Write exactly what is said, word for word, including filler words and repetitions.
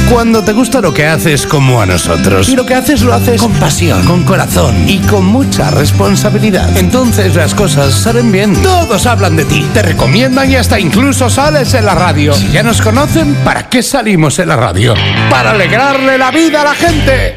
Cuando te gusta lo que haces como a nosotros, y lo que haces lo haces con pasión, con corazón y con mucha responsabilidad, entonces las cosas salen bien. Todos hablan de ti, te recomiendan y hasta incluso sales en la radio. Si ya nos conocen, ¿para qué salimos en la radio? ¡Para alegrarle la vida a la gente!